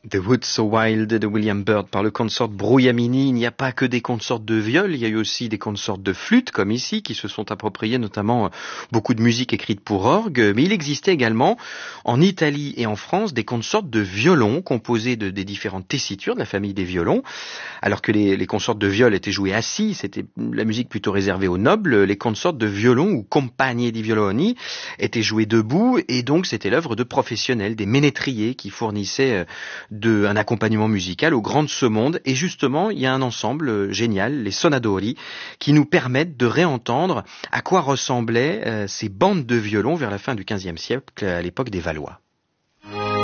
The Woods So Wild de William Byrd par le consort Brouillamini. Il n'y a pas que des consorts de viol, il y a eu aussi des consorts de flûte, comme ici, qui se sont appropriés notamment beaucoup de musique écrite pour orgue. Mais il existait également en Italie et en France des consorts de violon composés des différentes tessitures de la famille des violons. Alors que les consorts de viol étaient joués assis, c'était la musique plutôt réservée aux nobles, les consorts de violon ou compagnie di violoni étaient joués debout et donc c'était l'œuvre de professionnels, des ménétriers qui fournissaient un accompagnement musical au grand de ce monde. Et justement, il y a un ensemble génial, les sonadori, qui nous permettent de réentendre à quoi ressemblaient ces bandes de violon vers la fin du XVe siècle, à l'époque des Valois.